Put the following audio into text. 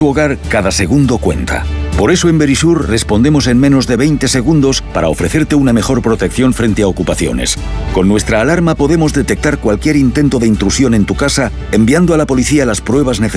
tu hogar, cada segundo cuenta. Por eso en Verisur respondemos en menos de 20 segundos para ofrecerte una mejor protección frente a ocupaciones. Con nuestra alarma podemos detectar cualquier intento de intrusión en tu casa, enviando a la policía las pruebas necesarias